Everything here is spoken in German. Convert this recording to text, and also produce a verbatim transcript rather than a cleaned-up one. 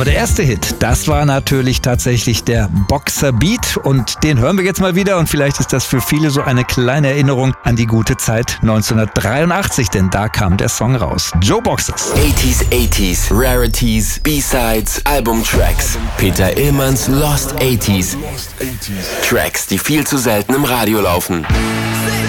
Aber der erste Hit, das war natürlich tatsächlich der Boxer Beat und den hören wir jetzt mal wieder und vielleicht ist das für viele so eine kleine Erinnerung an die gute Zeit neunzehnhundertdreiundachtzig, denn da kam der Song raus. Joe Boxers. achtziger, achtziger, Rarities, B-Sides, Albumtracks. Peter Illmanns Lost achtziger. Tracks, die viel zu selten im Radio laufen.